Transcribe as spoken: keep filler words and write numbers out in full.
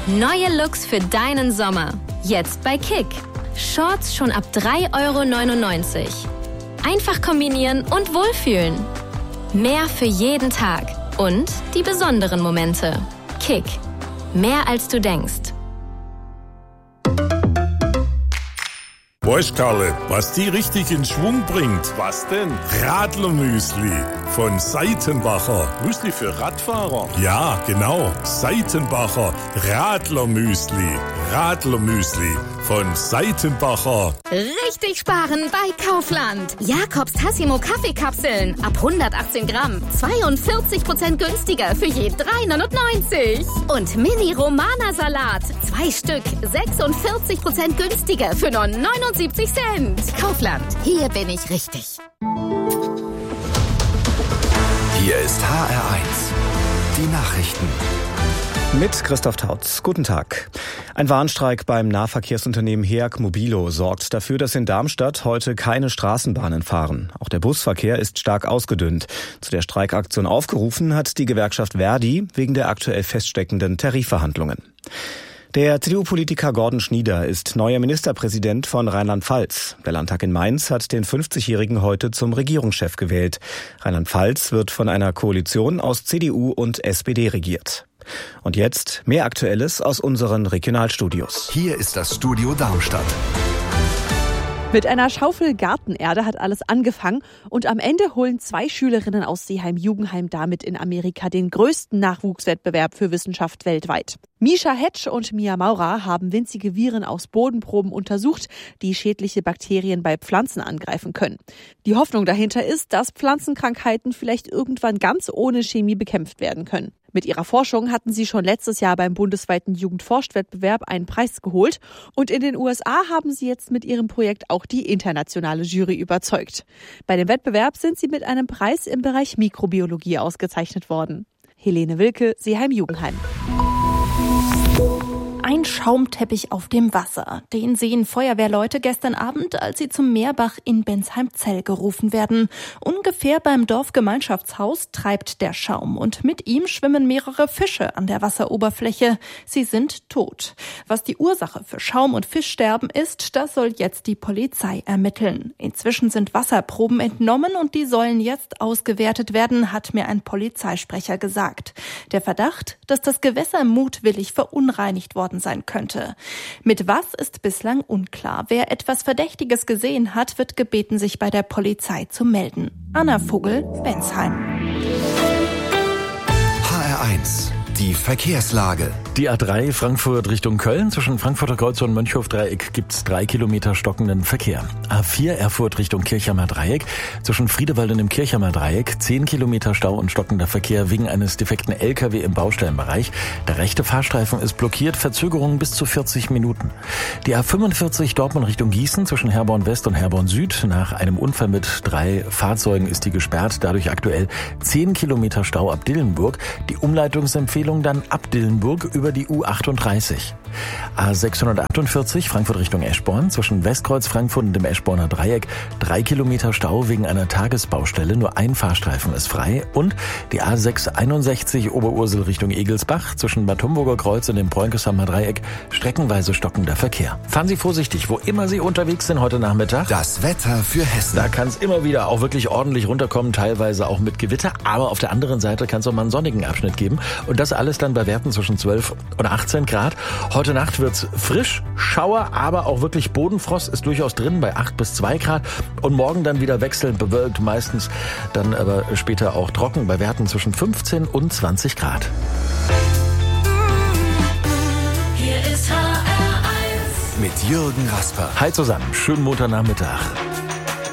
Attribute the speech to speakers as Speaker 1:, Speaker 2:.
Speaker 1: Neue Looks für deinen Sommer. Jetzt bei Kick. Shorts schon ab drei Euro neunundneunzig. Einfach kombinieren und wohlfühlen. Mehr für jeden Tag. Und die besonderen Momente. Kick. Mehr als du denkst.
Speaker 2: Weißt Karle, was die richtig in Schwung bringt?
Speaker 3: Was denn?
Speaker 2: Radlermüsli von Seitenbacher.
Speaker 3: Müsli für Radfahrer?
Speaker 2: Ja, genau. Seitenbacher Radlermüsli. Radlermüsli von Seitenbacher.
Speaker 4: Richtig sparen bei Kaufland. Jakobs Tassimo Kaffeekapseln ab hundertachtzehn Gramm. zweiundvierzig Prozent günstiger für je drei neunundneunzig. Und Mini Romana Salat. Zwei Stück. sechsundvierzig Prozent günstiger für nur neunundsiebzig Cent. Kaufland. Hier bin ich richtig.
Speaker 5: Hier ist H R eins. Die Nachrichten.
Speaker 6: Mit Christoph Tautz. Guten Tag. Ein Warnstreik beim Nahverkehrsunternehmen Heag Mobilo sorgt dafür, dass in Darmstadt heute keine Straßenbahnen fahren. Auch der Busverkehr ist stark ausgedünnt. Zu der Streikaktion aufgerufen hat die Gewerkschaft Verdi wegen der aktuell feststeckenden Tarifverhandlungen. Der C D U-Politiker Gordon Schnieder ist neuer Ministerpräsident von Rheinland-Pfalz. Der Landtag in Mainz hat den fünfzigjährigen heute zum Regierungschef gewählt. Rheinland-Pfalz wird von einer Koalition aus C D U und S P D regiert. Und jetzt mehr Aktuelles aus unseren Regionalstudios.
Speaker 5: Hier ist das Studio Darmstadt.
Speaker 7: Mit einer Schaufel Gartenerde hat alles angefangen und am Ende holen zwei Schülerinnen aus Seeheim-Jugendheim damit in Amerika den größten Nachwuchswettbewerb für Wissenschaft weltweit. Misha Hetsch und Mia Maurer haben winzige Viren aus Bodenproben untersucht, die schädliche Bakterien bei Pflanzen angreifen können. Die Hoffnung dahinter ist, dass Pflanzenkrankheiten vielleicht irgendwann ganz ohne Chemie bekämpft werden können. Mit ihrer Forschung hatten sie schon letztes Jahr beim bundesweiten Jugendforscht-Wettbewerb einen Preis geholt. Und in den U S A haben sie jetzt mit ihrem Projekt auch die internationale Jury überzeugt. Bei dem Wettbewerb sind sie mit einem Preis im Bereich Mikrobiologie ausgezeichnet worden. Helene Wilke, Seeheim-Jugendheim.
Speaker 8: Ein Schaumteppich auf dem Wasser. Den sehen Feuerwehrleute gestern Abend, als sie zum Meerbach in Bensheim-Zell gerufen werden. Ungefähr beim Dorfgemeinschaftshaus treibt der Schaum und mit ihm schwimmen mehrere Fische an der Wasseroberfläche. Sie sind tot. Was die Ursache für Schaum- und Fischsterben ist, das soll jetzt die Polizei ermitteln. Inzwischen sind Wasserproben entnommen und die sollen jetzt ausgewertet werden, hat mir ein Polizeisprecher gesagt. Der Verdacht, dass das Gewässer mutwillig verunreinigt worden sein könnte. Mit was ist bislang unklar. Wer etwas Verdächtiges gesehen hat, wird gebeten, sich bei der Polizei zu melden. Anna Vogel, Bensheim.
Speaker 5: H R eins. Die Verkehrslage.
Speaker 9: Die A drei Frankfurt Richtung Köln. Zwischen Frankfurter Kreuz und Mönchhof-Dreieck gibt's drei Kilometer stockenden Verkehr. A vier Erfurt Richtung Kirchheimer Dreieck. Zwischen Friedewald und dem Kirchheimer Dreieck zehn Kilometer Stau und stockender Verkehr wegen eines defekten L K W im Baustellenbereich. Der rechte Fahrstreifen ist blockiert. Verzögerungen bis zu vierzig Minuten. Die A fünfundvierzig Dortmund Richtung Gießen. Zwischen Herborn West und Herborn Süd. Nach einem Unfall mit drei Fahrzeugen ist die gesperrt. Dadurch aktuell zehn Kilometer Stau ab Dillenburg. Die Umleitungsempfehlung dann ab Dillenburg über die U achtunddreißig. A sechshundertachtundvierzig Frankfurt Richtung Eschborn. Zwischen Westkreuz Frankfurt und dem Eschborner Dreieck drei Kilometer Stau wegen einer Tagesbaustelle. Nur ein Fahrstreifen ist frei. Und die A sechshunderteinundsechzig Oberursel Richtung Egelsbach. Zwischen Bad Homburger Kreuz und dem Bräunkesheimer Dreieck streckenweise stockender Verkehr. Fahren Sie vorsichtig, wo immer Sie unterwegs sind heute Nachmittag.
Speaker 5: Das Wetter für Hessen.
Speaker 9: Da kann es immer wieder auch wirklich ordentlich runterkommen, teilweise auch mit Gewitter. Aber auf der anderen Seite kann es auch mal einen sonnigen Abschnitt geben. Und das alles dann bei Werten zwischen zwölf und achtzehn Grad. Heute Nacht wird's frisch, Schauer, aber auch wirklich Bodenfrost ist durchaus drin bei acht bis zwei Grad. Und morgen dann wieder wechselnd bewölkt, meistens dann aber später auch trocken bei Werten zwischen fünfzehn und zwanzig Grad.
Speaker 5: Hier ist H R eins. Mit Jürgen Rasper.
Speaker 9: Hi zusammen, schönen Montagnachmittag.